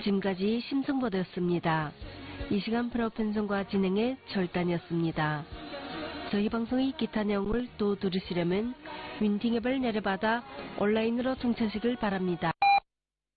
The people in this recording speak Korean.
지금까지 심승보였습니다. 이 시간 프로 편성과 진행의 절단이었습니다. 저희 방송의 기타 내용을 또 들으시려면 윈팅 앱을 내려받아 온라인으로 통치하시길 바랍니다.